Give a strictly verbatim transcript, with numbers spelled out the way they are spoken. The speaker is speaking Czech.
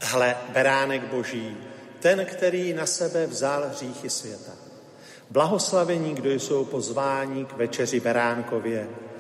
Hle, beránek Boží, ten, který na sebe vzal hříchy světa. Blahoslavení, kdo jsou pozváni k večeři beránkově.